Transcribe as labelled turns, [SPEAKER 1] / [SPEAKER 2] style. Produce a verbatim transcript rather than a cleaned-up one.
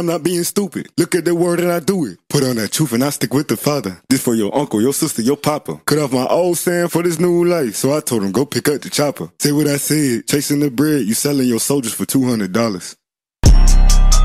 [SPEAKER 1] I'm not being stupid. Look at the word and I do it. Put on that truth and I stick with the father. This for your uncle, your sister, your papa. Cut off my old saying for this new life. So I told him, go pick up the chopper. Say what I said. Chasing the bread, you selling your soldiers for two hundred dollars.